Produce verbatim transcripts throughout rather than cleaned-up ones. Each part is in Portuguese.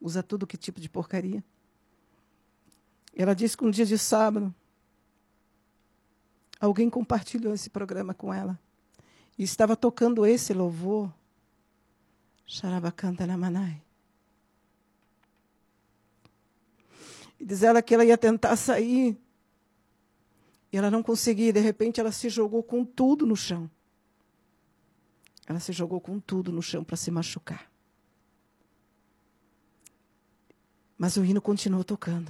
usa tudo que tipo de porcaria. Ela disse que um dia de sábado, alguém compartilhou esse programa com ela. E estava tocando esse louvor. Xarabacanta Namanai. E diz ela que ela ia tentar sair. E ela não conseguia. De repente, ela se jogou com tudo no chão. Ela se jogou com tudo no chão para se machucar. Mas o hino continuou tocando.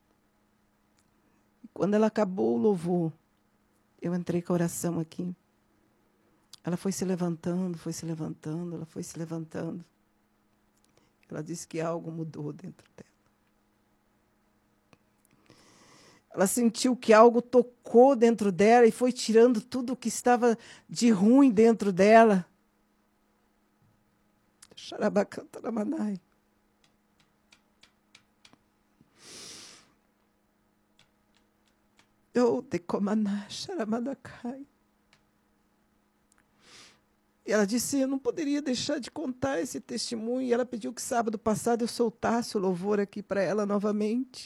E quando ela acabou o louvor, eu entrei com a oração aqui. Ela foi se levantando, foi se levantando, ela foi se levantando. Ela disse que algo mudou dentro dela. Ela sentiu que algo tocou dentro dela e foi tirando tudo o que estava de ruim dentro dela. Xarabacanta Namanai. Eu te comaná, xaramadacai. E ela disse, eu não poderia deixar de contar esse testemunho. E ela pediu que sábado passado eu soltasse o louvor aqui para ela novamente.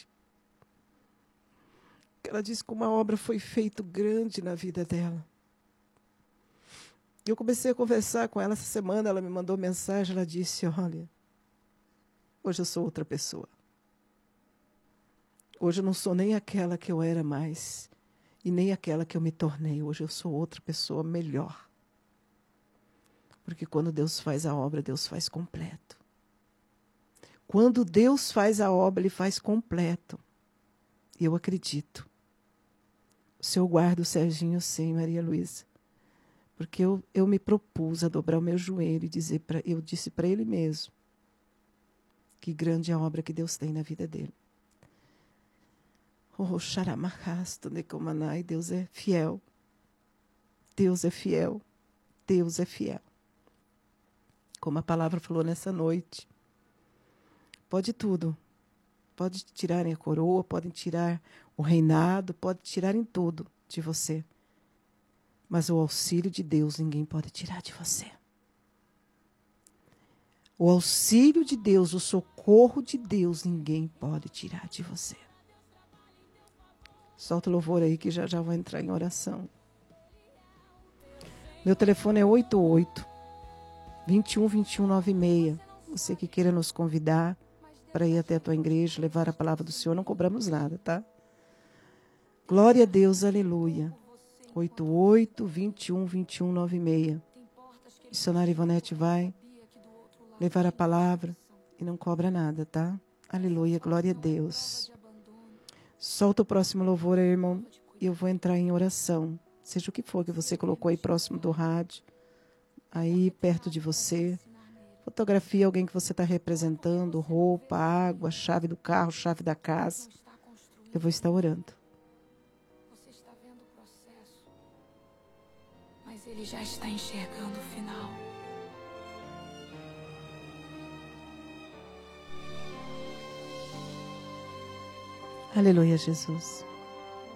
Ela disse que uma obra foi feita grande na vida dela. E eu comecei a conversar com ela essa semana, ela me mandou mensagem, ela disse, olha, hoje eu sou outra pessoa. Hoje eu não sou nem aquela que eu era mais, e nem aquela que eu me tornei. Hoje eu sou outra pessoa melhor. Porque quando Deus faz a obra, Deus faz completo. Quando Deus faz a obra, Ele faz completo. E eu acredito. O Senhor guarda o Serginho, sim, Maria Luísa. Porque eu, eu me propus a dobrar o meu joelho e dizer para, eu disse para ele mesmo que grande é a obra que Deus tem na vida dele. Oh, xaramacasto, necomanai, Deus é fiel. Deus é fiel. Deus é fiel. Como a palavra falou nessa noite. Pode tudo. Pode tirarem a coroa, podem tirar o reinado, pode tirarem tudo de você. Mas o auxílio de Deus ninguém pode tirar de você. O auxílio de Deus, o socorro de Deus, ninguém pode tirar de você. Solta o louvor aí que já já vou entrar em oração. Meu telefone é oito oito, vinte e um, vinte e um, noventa e seis. Você que queira nos convidar para ir até a tua igreja, levar a palavra do Senhor, não cobramos nada, tá? Glória a Deus, aleluia. oito oito, vinte e um, vinte e um, noventa e seis. Missionária Ivonete vai levar a palavra e não cobra nada, tá? Aleluia, glória a Deus. Solta o próximo louvor, irmão, e eu vou entrar em oração. Seja o que for que você colocou aí próximo do rádio, aí perto de você. Fotografia, alguém que você está representando, roupa, água, chave do carro, chave da casa. Eu vou estar orando. Você está vendo o processo, mas ele já está enxergando o final. Aleluia, Jesus.